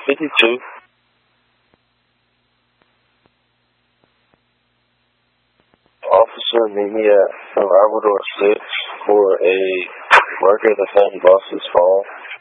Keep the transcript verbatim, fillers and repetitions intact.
fifty-two. Officer, meet me at Labrador six for a worker that found his boss's phone.